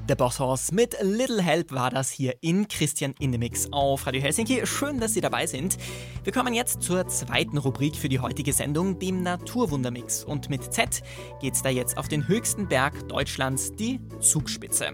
Der Boss mit Little Help war das hier in Christian in the Mix auf Radio Helsinki. Schön, dass Sie dabei sind. Wir kommen jetzt zur zweiten Rubrik für die heutige Sendung, dem Naturwundermix. Und mit Z geht's da jetzt auf den höchsten Berg Deutschlands, die Zugspitze.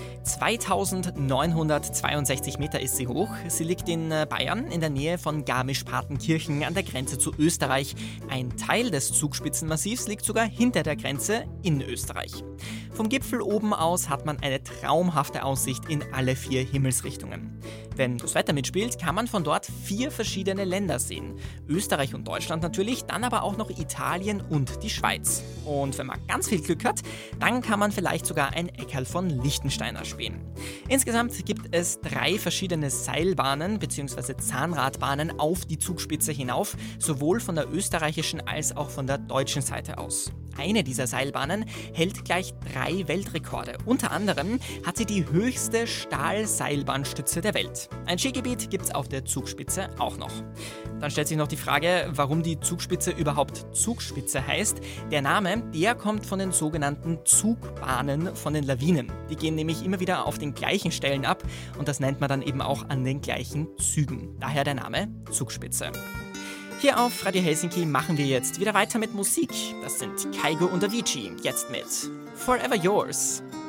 2962 Meter ist sie hoch. Sie liegt in Bayern in der Nähe von Garmisch-Partenkirchen an der Grenze zu Österreich. Ein Teil des Zugspitzenmassivs liegt sogar hinter der Grenze in Österreich. Vom Gipfel oben aus hat man eine traumhafte Aussicht in alle 4 Himmelsrichtungen. Wenn das Wetter mitspielt, kann man von dort 4 verschiedene Länder sehen. Österreich und Deutschland natürlich, dann aber auch noch Italien und die Schweiz. Und wenn man ganz viel Glück hat, dann kann man vielleicht sogar ein Eckerl von Liechtenstein erspähen. Insgesamt gibt es 3 verschiedene Seilbahnen bzw. Zahnradbahnen auf die Zugspitze hinauf, sowohl von der österreichischen als auch von der deutschen Seite aus. Eine dieser Seilbahnen hält gleich 3 Weltrekorde. Unter anderem hat sie die höchste Stahlseilbahnstütze der Welt. Ein Skigebiet gibt es auf der Zugspitze auch noch. Dann stellt sich noch die Frage, warum die Zugspitze überhaupt Zugspitze heißt. Der Name, der kommt von den sogenannten Zugbahnen von den Lawinen. Die gehen nämlich immer wieder auf den gleichen Stellen ab und das nennt man dann eben auch an den gleichen Zügen. Daher der Name Zugspitze. Hier auf Radio Helsinki machen wir jetzt wieder weiter mit Musik. Das sind Kaigo und Avicii, jetzt mit Forever Yours.